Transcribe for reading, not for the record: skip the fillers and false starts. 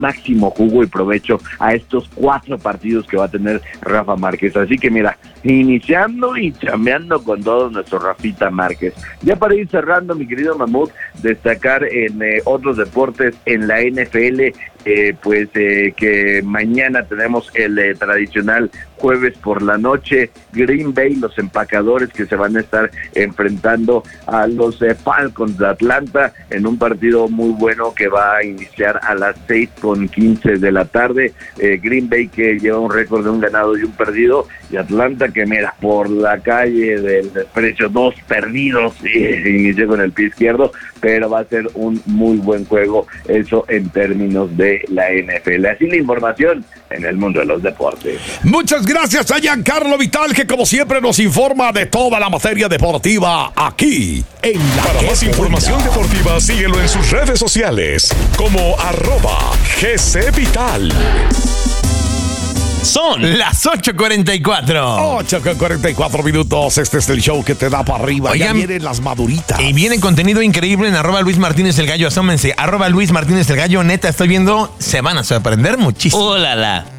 máximo jugo y provecho a estos 4 partidos que va a tener Rafa Márquez. Así que mira, iniciando y chambeando con todo nuestro Rafita Márquez. Ya para ir cerrando, mi querido Mamut, destacar en otros deportes, en la NFL, que mañana tenemos el tradicional jueves por la noche, Green Bay, los empacadores que se van a estar enfrentando a los Falcons de Atlanta en un partido muy bueno que va a iniciar a las 6:15 de la tarde. Green Bay que lleva un récord de un ganado y un perdido, y Atlanta que mira, por la calle del desprecio, 2 perdidos, inició con el pie izquierdo, pero va a ser un muy buen juego, eso en términos de la NFL. Así la información en el mundo de los deportes. Muchas gracias a Giancarlo Vital, que como siempre nos informa de toda la materia deportiva aquí en la Para más información deportiva, síguelo en sus redes sociales como @GCVital. Son las 8:44. 8:44 minutos. Este es el show que te da para arriba. Oigan, ya vienen las maduritas. Y viene contenido increíble en @Luis Martínez el Gallo. Asómense, @Luis Martínez el Gallo. Neta, estoy viendo, se van a sorprender muchísimo. ¡Oh, la!